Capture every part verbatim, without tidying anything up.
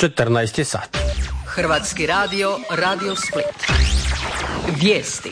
četrnaest je sat. Hrvatski radio, Radio Split. Vijesti.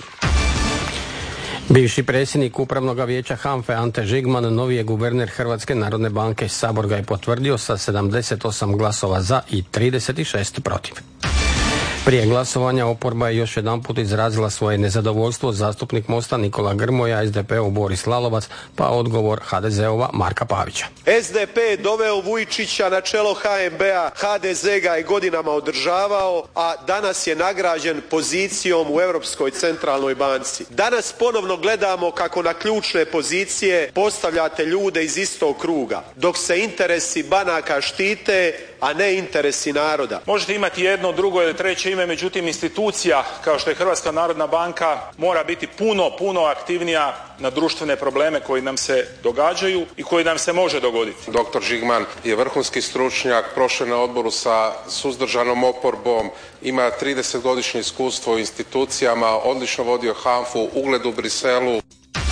Bivši predsjednik Upravnog vijeća HANFA-e Ante Žigman novi je guverner Hrvatske narodne banke. Sabor ga je potvrdio sa sedamdeset osam glasova za i trideset šest protiv. Prije glasovanja oporba je još jedanput izrazila svoje nezadovoljstvo. Zastupnik Mosta Nikola Grmoja, S D P-ov Boris Lalovac, pa odgovor H D Z-ova Marka Pavića. S D P je doveo Vujčića na čelo H N B-a, H D Z ga je godinama održavao, a danas je nagrađen pozicijom u Europskoj centralnoj banci. Danas ponovno gledamo kako na ključne pozicije postavljate ljude iz istog kruga, dok se interesi banaka štite, a ne interesi naroda. Možete imati jedno, drugo ili treće ime, međutim institucija kao što je Hrvatska narodna banka mora biti puno, puno aktivnija na društvene probleme koji nam se događaju i koji nam se može dogoditi. Doktor Žigman je vrhunski stručnjak, prošao na odboru sa suzdržanom oporbom, ima tridesetgodišnje iskustvo u institucijama, odlično vodio HANFA-u, ugled u Briselu.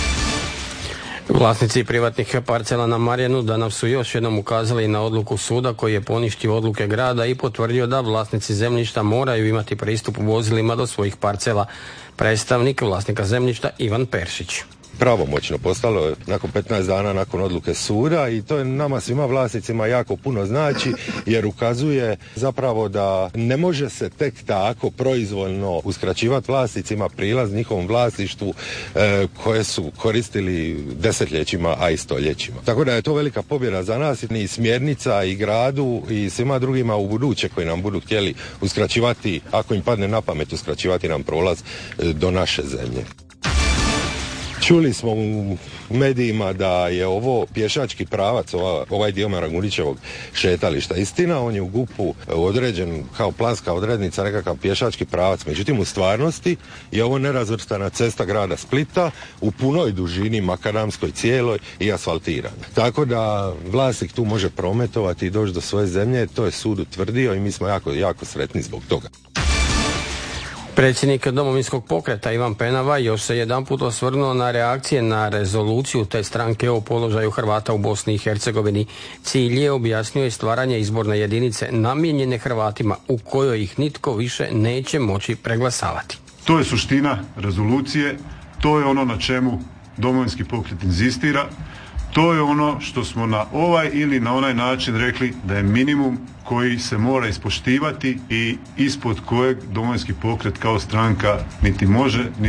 Vlasnici privatnih parcela na Marjanu danas su još jednom ukazali na odluku suda koji je poništio odluke grada i potvrdio da vlasnici zemljišta moraju imati pristup vozilima do svojih parcela. Predstavnik vlasnika zemljišta Ivan Peršić. Pravomoćno postalo je nakon petnaest dana nakon odluke suda i to je nama svima vlasnicima jako puno znači jer ukazuje zapravo da ne može se tek tako proizvoljno uskraćivati vlasnicima prilaz njihovom vlasništvu e, koje su koristili desetljećima, a i stoljećima. Tako da je to velika pobjeda za nas i smjernica i gradu i svima drugima u buduće koji nam budu htjeli uskraćivati, ako im padne na pamet uskraćivati nam prolaz e, do naše zemlje. Čuli smo u medijima da je ovo pješački pravac, ova, ovaj dio Maragunićevog šetališta. Istina, on je u G U P-u određen kao planska odrednica, nekakav pješački pravac. Međutim, u stvarnosti je ovo nerazvrstana cesta grada Splita u punoj dužini makadamskoj cijeloj i asfaltirana. Tako da vlasnik tu može prometovati i doći do svoje zemlje, to je sud utvrdio i mi smo jako, jako sretni zbog toga. Predsjednik Domovinskog pokreta Ivan Penava još se jedanput osvrnuo na reakcije na rezoluciju te stranke o položaju Hrvata u Bosni i Hercegovini. Cilj je, objasnio, je stvaranje izborne jedinice namijenjene Hrvatima u kojoj ih nitko više neće moći preglasavati. To je suština rezolucije, to je ono na čemu Domovinski pokret inzistira, to je ono što smo na ovaj ili na onaj način rekli da je minimum koji se mora ispoštivati i ispod kojeg Domovinski pokret kao stranka niti može, niti